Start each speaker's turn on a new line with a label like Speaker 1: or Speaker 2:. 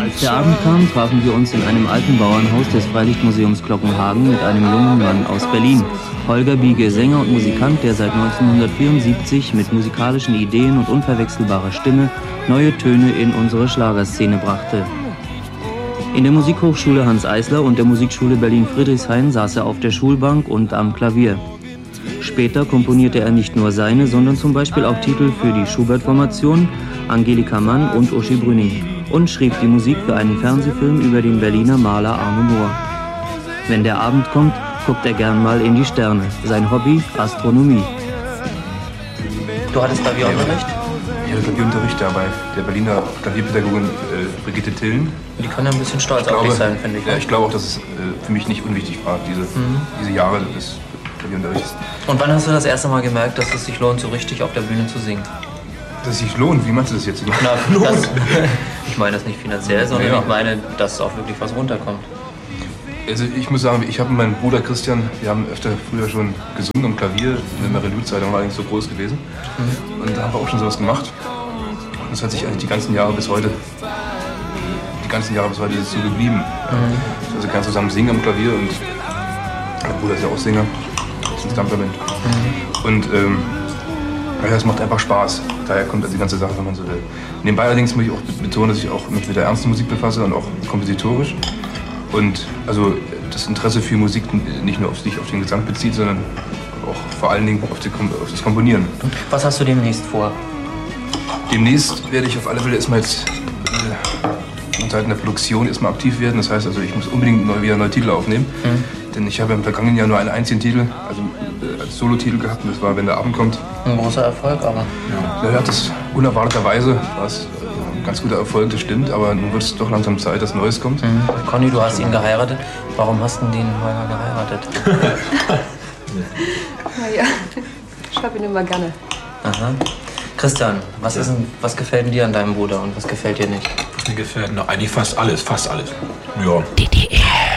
Speaker 1: Als der Abend kam, trafen wir uns in einem alten Bauernhaus des Freilichtmuseums Glockenhagen mit einem jungen Mann aus Berlin. Holger Biege, Sänger und Musikant, der seit 1974 mit musikalischen Ideen und unverwechselbarer Stimme neue Töne in unsere Schlagerszene brachte. In der Musikhochschule Hanns Eisler und der Musikschule Berlin-Friedrichshain saß er auf der Schulbank und am Klavier. Später komponierte er nicht nur seine, sondern zum Beispiel auch Titel für die Schubert-Formation, Angelika Mann und Uschi Brüning und schrieb die Musik für einen Fernsehfilm über den Berliner Maler Arno Mohr. Wenn der Abend kommt, guckt er gern mal in die Sterne. Sein Hobby, Astronomie. Du hattest Klavierunterricht?
Speaker 2: Ich hatte Klavierunterricht da bei der Berliner Klavierpädagogin Brigitte Tillen.
Speaker 1: Die kann ja ein bisschen stolz auf dich sein, finde ich.
Speaker 2: Ja, ich glaube auch, dass es für mich nicht unwichtig war, diese Jahre des Klavierunterrichts.
Speaker 1: Und wann hast du das erste Mal gemerkt, dass es sich lohnt, so richtig auf der Bühne zu singen?
Speaker 2: Dass es sich lohnt? Wie meinst du das jetzt?
Speaker 1: Ich meine das nicht finanziell, sondern ich meine, dass auch wirklich was runterkommt.
Speaker 2: Also ich muss sagen, ich habe mit meinem Bruder Christian, wir haben öfter früher schon gesungen am Klavier, in der Marilou-Zeit, da war eigentlich so groß gewesen. Und da haben wir auch schon sowas gemacht. Und das hat sich eigentlich die ganzen Jahre bis heute ist es so geblieben. Also ganz zusammen singen am Klavier und mein Bruder ist ja auch Sänger, das ist ein Stammverband. Und ja, es macht einfach Spaß. Daher kommt die ganze Sache, wenn man so will. Nebenbei allerdings muss ich auch betonen, dass ich auch mich mit der ernsten Musik befasse und auch kompositorisch. Und also das Interesse für Musik nicht nur auf den Gesang bezieht, sondern auch vor allen Dingen auf das Komponieren.
Speaker 1: Was hast du demnächst vor?
Speaker 2: Demnächst werde ich auf alle Fälle erstmal jetzt in Seiten der Produktion erstmal aktiv werden. Das heißt also, ich muss unbedingt wieder neue Titel aufnehmen. Denn ich habe im vergangenen Jahr nur einen einzigen Titel, also als Solotitel gehabt, und das war "Wenn der Abend kommt".
Speaker 1: Ein großer Erfolg, aber.
Speaker 2: Ja, das unerwarteterweise war es ein ganz guter Erfolg, das stimmt, aber nun wird es doch langsam Zeit, dass Neues kommt.
Speaker 1: Conny, du hast ihn geheiratet. Warum hast du den Holger geheiratet?
Speaker 3: Naja, ich habe ihn immer gerne.
Speaker 1: Aha. Christian, was gefällt dir an deinem Bruder und was gefällt dir nicht?
Speaker 4: Mir gefällt eigentlich fast alles. Ja.
Speaker 1: DDR.